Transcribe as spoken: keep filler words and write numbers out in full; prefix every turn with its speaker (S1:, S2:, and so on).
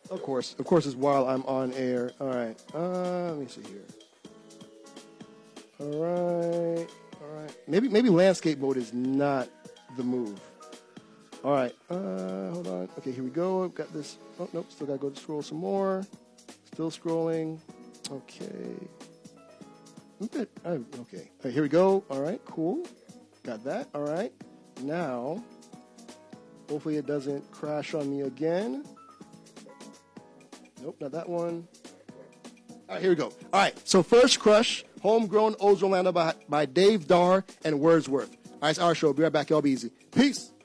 S1: Of course. Of course, it's while I'm on air. All right. Uh, let me see here. All right. All right. Maybe maybe landscape mode is not the move. All right. Uh, hold on. Okay, here we go. I've got this. Oh, nope. Still got to go scroll some more. Still scrolling. Okay. Okay. Okay. All right, here we go. All right. Cool. Got that. All right. Now, hopefully it doesn't crash on me again. Nope, not that one. All right, here we go. All right, so First Crush, Homegrown Ozone Lando by, by Dave Dahr and Wordsworth. All right, it's our show. Be right back. Y'all be easy. Peace.